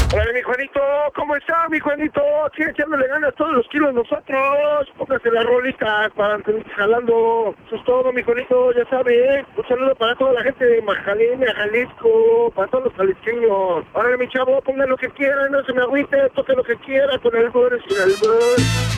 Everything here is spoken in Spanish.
Hola, mi Juanito, ¿cómo está, mi Juanito? Aquí echándole ganas todos los kilos nosotros. Póngase las rolitas para seguir jalando. Eso es todo, mi Juanito, ya sabe, ¿eh? Un saludo para toda la gente de Majalena, Jalisco, para todos los jalisqueños. Ahora, mi chavo, ponga lo que quiera, no se me agüite, toque lo que quiera con el albur sin albur.